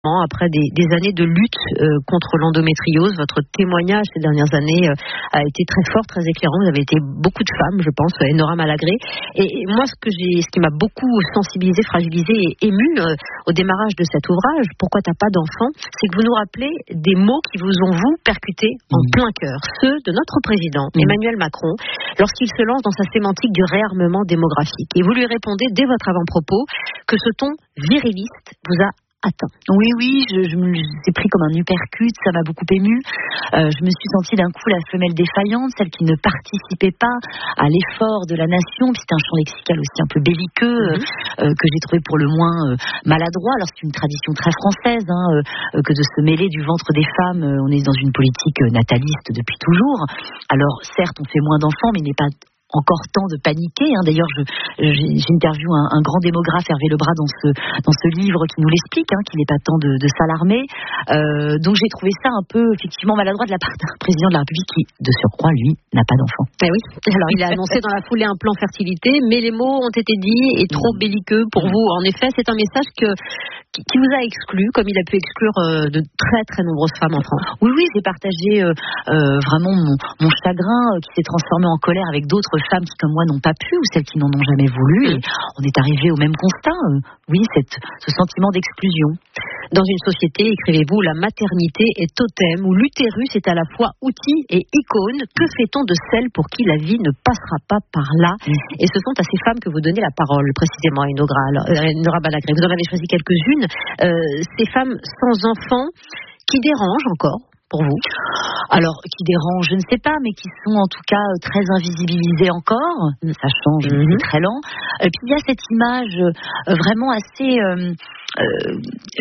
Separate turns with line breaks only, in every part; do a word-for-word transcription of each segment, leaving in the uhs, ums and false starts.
Après des, des années de lutte euh, contre l'endométriose, votre témoignage ces dernières années euh, a été très fort, très éclairant. Vous avez été beaucoup de femmes, je pense, Enora Malagré. Et, et moi, ce que j'ai, ce qui m'a beaucoup sensibilisé, fragilisé et ému euh, au démarrage de cet ouvrage, Pourquoi t'as pas d'enfant, c'est que vous nous rappelez des mots qui vous ont vous percuté en mmh. plein cœur, ceux de notre président mmh. Emmanuel Macron, lorsqu'il se lance dans sa sémantique du réarmement démographique. Et vous lui répondez dès votre avant-propos que ce ton viriliste vous a atteint.
Oui, oui, je, je me l'ai pris comme un uppercut, ça m'a beaucoup ému. Euh, je me suis sentie d'un coup la femelle défaillante, celle qui ne participait pas à l'effort de la nation. Puis c'est un champ lexical aussi un peu belliqueux, mm-hmm. euh, que j'ai trouvé pour le moins euh, maladroit. Alors c'est une tradition très française, hein, euh, que de se mêler du ventre des femmes. Euh, on est dans une politique euh, nataliste depuis toujours. Alors certes, on fait moins d'enfants, mais il n'est pas encore temps de paniquer. Hein. D'ailleurs, je, j'ai, j'interviewe un, un grand démographe, Hervé Lebras, dans ce, dans ce livre qui nous l'explique, hein, qu'il n'est pas temps de, de s'alarmer. Euh, donc j'ai trouvé ça un peu, effectivement, maladroit de la part d'un président de la République qui, de surcroît, lui, n'a pas d'enfant.
Eh oui. Alors, il a annoncé dans la foulée un plan fertilité, mais les mots ont été dits et trop belliqueux pour vous. En effet, c'est un message que, qui, qui vous a exclu, comme il a pu exclure euh, de très, très nombreuses femmes en France.
Oui, oui, j'ai partagé euh, euh, vraiment mon, mon chagrin euh, qui s'est transformé en colère avec d'autres femmes qui, comme moi, n'ont pas pu ou celles qui n'en ont jamais voulu. Et on est arrivé au même constat. Euh, oui, cette, ce sentiment d'exclusion.
Dans une société, écrivez-vous, la maternité est totem, où l'utérus est à la fois outil et icône. Que fait-on de celles pour qui la vie ne passera pas par là? Et ce sont à ces femmes que vous donnez la parole, précisément, Enora Malagré. Vous en avez choisi quelques-unes. Euh, ces femmes sans enfants qui dérangent encore pour vous?
Alors, qui dérangent, je ne sais pas, mais qui sont en tout cas très invisibilisées encore. Ça change, mm-hmm. c'est très lent. Et puis il y a cette image euh, vraiment assez... Euh, Euh,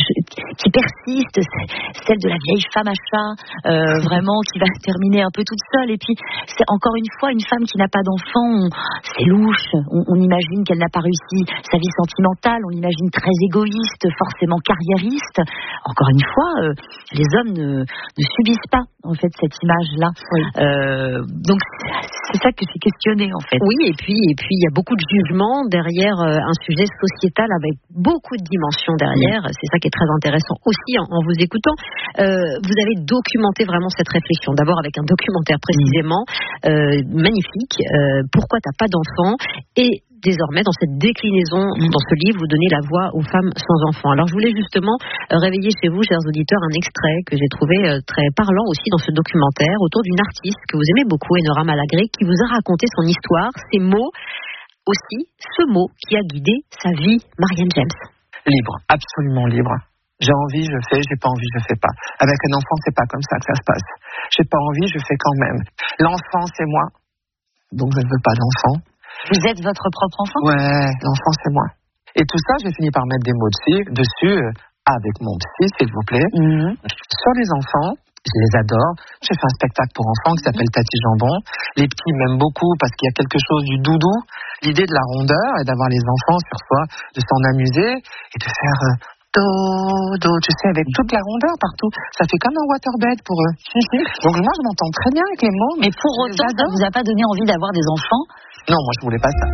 qui persiste, celle de la vieille femme à chat, euh, vraiment qui va se terminer un peu toute seule. Et puis c'est encore une fois une femme qui n'a pas d'enfant, on, c'est louche, on, on imagine qu'elle n'a pas réussi sa vie sentimentale, on l'imagine très égoïste, forcément carriériste. Encore une fois, euh, les hommes ne, ne subissent pas en fait cette image-là. Oui. Euh, donc c'est ça que j'ai questionné en fait.
Oui, et puis et puis il y a beaucoup de jugements derrière euh, un sujet sociétal avec beaucoup de dimensions derrière. C'est ça qui est très intéressant aussi en, en vous écoutant. Euh, vous avez documenté vraiment cette réflexion. D'abord avec un documentaire précisément euh, magnifique. Euh, Pourquoi t'as pas d'enfant? Et désormais, dans cette déclinaison, dans ce livre, vous donnez la voix aux femmes sans enfants. Alors, je voulais justement réveiller chez vous, chers auditeurs, un extrait que j'ai trouvé très parlant aussi dans ce documentaire, autour d'une artiste que vous aimez beaucoup, Enora Malagré, qui vous a raconté son histoire, ses mots, aussi ce mot qui a guidé sa vie, Marianne James.
Libre, absolument libre. J'ai envie, je fais, j'ai pas envie, je fais pas. Avec un enfant, c'est pas comme ça que ça se passe. J'ai pas envie, je fais quand même. L'enfant, c'est moi. Donc, je ne veux pas d'enfant.
Vous êtes votre propre enfant?
Ouais, l'enfant, c'est moi. Et tout ça, j'ai fini par mettre des mots dessus, dessus euh, avec mon psy, s'il vous plaît. Mm-hmm. Sur les enfants, je les adore. J'ai fait un spectacle pour enfants qui s'appelle Tati Jambon. Les petits m'aiment beaucoup parce qu'il y a quelque chose du doudou. L'idée de la rondeur et d'avoir les enfants sur soi, de s'en amuser et de faire euh, do, do, tu sais, avec toute la rondeur partout. Ça fait comme un waterbed pour eux. Donc moi, je m'entends très bien avec les mots.
Mais pour autant, ça ne vous a pas donné envie d'avoir des enfants?
Non, moi, je voulais pas ça.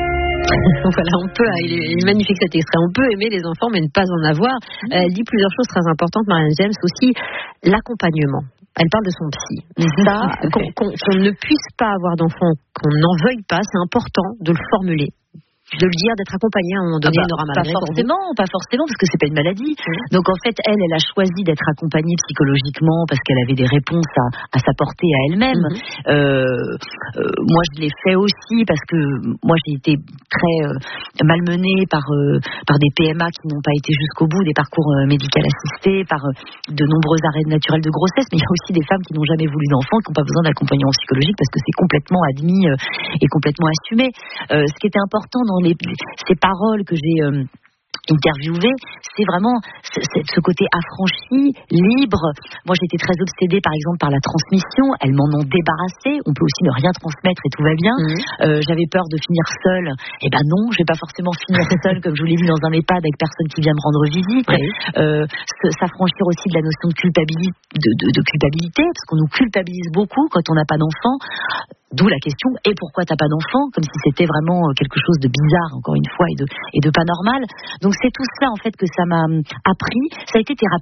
Voilà, on peut, il est magnifique cet extrait, on peut aimer les enfants mais ne pas en avoir. Elle dit plusieurs choses très importantes, Marianne James, aussi l'accompagnement. Elle parle de son psy. Ça, qu'on, qu'on, qu'on ne puisse pas avoir d'enfant, qu'on n'en veuille pas, c'est important de le formuler. De le dire, d'être accompagné à un moment donné,
ah bah,
Enora
Malagré. Pas forcément, pas forcément, parce que c'est pas une maladie. Mmh. Donc en fait, elle, elle a choisi d'être accompagnée psychologiquement parce qu'elle avait des réponses à, à s'apporter à elle-même. Mmh. Euh, euh, moi, je l'ai fait aussi parce que moi, j'ai été très euh, malmenée par euh, par des P M A qui n'ont pas été jusqu'au bout, des parcours euh, médicaux assistés, par euh, de nombreux arrêts naturels de grossesse. Mais il y a aussi des femmes qui n'ont jamais voulu d'enfants, qui n'ont pas besoin d'accompagnement psychologique parce que c'est complètement admis euh, et complètement assumé. Euh, ce qui était important dans Les, ces paroles que j'ai euh, interviewées, c'est vraiment ce, ce côté affranchi, libre. Moi, j'étais très obsédée, par exemple, par la transmission. Elles m'en ont débarrassée. On peut aussi ne rien transmettre et tout va bien. Mmh. Euh, j'avais peur de finir seule. Eh ben non, je vais pas forcément finir seule comme je vous l'ai vu dans un EHPAD avec personne qui vient me rendre visite. Oui. Euh, s'affranchir aussi de la notion de culpabilité, de, de, de culpabilité, parce qu'on nous culpabilise beaucoup quand on n'a pas d'enfant. D'où la question, et pourquoi t'as pas d'enfant? Comme si c'était vraiment quelque chose de bizarre, encore une fois, et de, et de pas normal. Donc c'est tout cela, en fait, que ça m'a appris. Ça a été thérapeutique.